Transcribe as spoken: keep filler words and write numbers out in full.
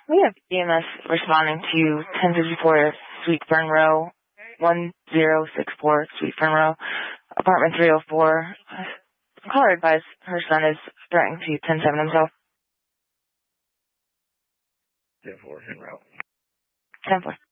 We have E M S responding to ten fifty-four Suite Fern Row, one zero six four Suite Fern Row, apartment three oh four. Caller advised her son is threatening to ten seven himself. ten four, Fern Row. ten four.